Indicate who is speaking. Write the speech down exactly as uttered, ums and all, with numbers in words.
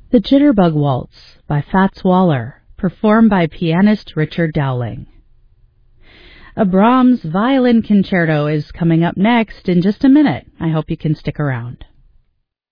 Speaker 1: The Jitterbug Waltz by Fats Waller, performed by pianist Richard Dowling. A Brahms violin concerto is coming up next in just a minute. I hope you can stick around.